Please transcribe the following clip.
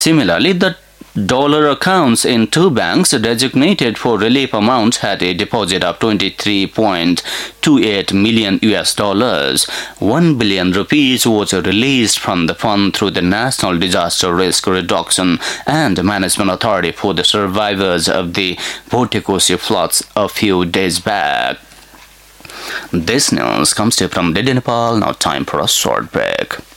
Similarly, the dollar accounts in two banks designated for relief amounts had a deposit of 23.28 million US dollars. 1 billion rupees was released from the fund through the National Disaster Risk Reduction and Management Authority for the survivors of the Bhotekoshi floods a few days back. This news comes to you from DD Nepal. Now time for a short break.